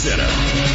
Center.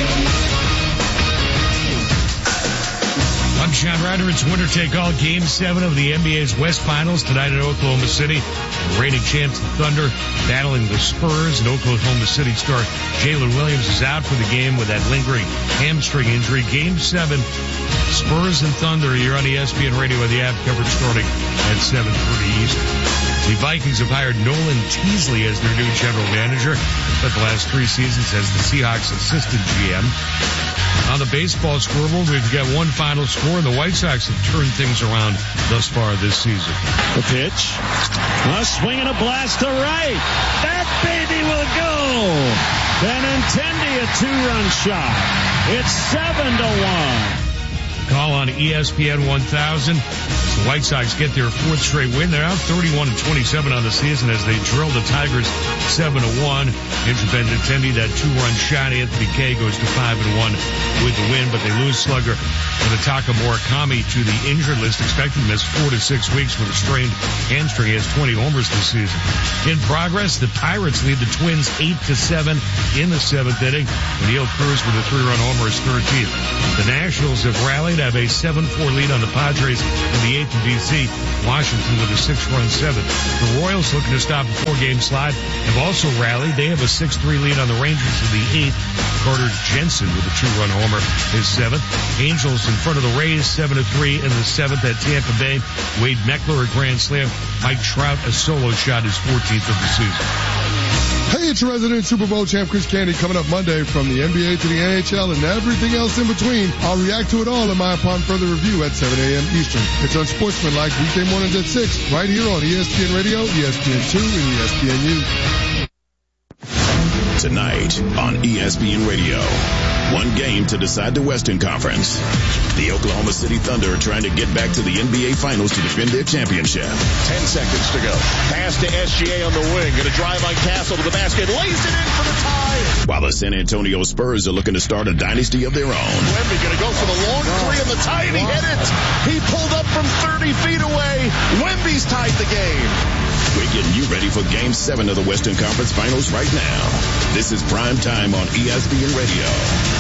I'm Sean Ryder. It's winner take all Game 7 of the NBA's West Finals tonight in Oklahoma City. The reigning champs, the Thunder, battling the Spurs, and Oklahoma City star Jalen Williams is out for the game with that lingering hamstring injury. Game 7, Spurs and Thunder. You're on ESPN Radio with the app coverage starting at 7:30 Eastern. The Vikings have hired Nolan Teasley as their new general manager. Spent the last 3 seasons as the Seahawks assistant GM. On the baseball scoreboard, we've got one final score, and the White Sox have turned things around thus far this season. The pitch. A swing and a blast to right. That baby will go. Benintendi, a 2-run shot. It's 7-1. Call on ESPN 1000. The White Sox get their 4th straight win. They're out 31-27 on the season as they drill the Tigers 7-1. Andrew Benintendi, that 2-run shot. Anthony Kay goes to 5-1 with the win, but they lose slugger Minataka Murakami to the injured list, expected to miss 4 to 6 weeks with a strained hamstring. He has 20 homers this season. In progress, the Pirates lead the Twins 8-7 in the 7th inning. Neil Cruz with a 3-run homer is 13th. The Nationals have rallied, have a 7-4 lead on the Padres in the 8th in D.C. Washington with a 6-run 7th. The Royals, looking to stop a 4-game slide, have also rallied. They have a 6-3 lead on the Rangers in the 8th. Carter Jensen with a 2-run homer is 7th. Angels in front of the Rays 7-3 in the 7th at Tampa Bay. Wade Meckler a grand slam. Mike Trout a solo shot, his 14th of the season. Hey, it's your resident Super Bowl champ Chris Candy coming up Monday from the NBA to the NHL and everything else in between. I'll react to it all in my upon further review at 7 a.m. Eastern. It's Unsportsmanlike weekday mornings at 6 right here on ESPN Radio, ESPN2, and ESPNU. Tonight on ESPN Radio, one game to decide the Western Conference. The Oklahoma City Thunder are trying to get back to the NBA Finals to defend their championship. 10 seconds to go. Pass to SGA on the wing. Going to drive on Castle to the basket. Lays it in for the tie. While the San Antonio Spurs are looking to start a dynasty of their own. Wemby going to go for the long 3 on the tie, and he hit it. He pulled up from 30 feet away. Wemby's tied the game. We're getting you ready for Game 7 of the Western Conference Finals right now. This is Prime Time on ESPN Radio.